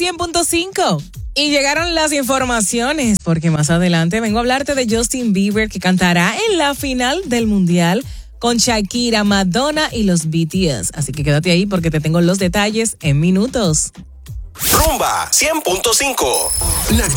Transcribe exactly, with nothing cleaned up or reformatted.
cien punto cinco. Y llegaron las informaciones, porque más adelante vengo a hablarte de Justin Bieber, que cantará en la final del Mundial con Shakira, Madonna y los B T S. Así que quédate ahí porque te tengo los detalles en minutos. Rumba cien punto cinco. La